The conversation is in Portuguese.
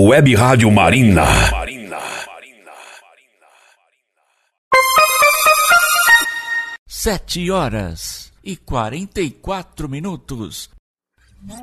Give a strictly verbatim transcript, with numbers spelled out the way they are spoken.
Web Rádio Marina. Sete horas e quarenta e quatro minutos.